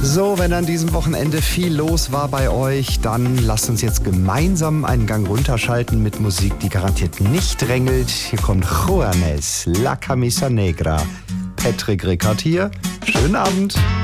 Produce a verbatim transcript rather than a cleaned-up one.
So, wenn an diesem Wochenende viel los war bei euch, dann lasst uns jetzt gemeinsam einen Gang runterschalten mit Musik, die garantiert nicht drängelt. Hier kommt Juanes, La Camisa Negra. Patrick Rickard hier. Schönen Abend.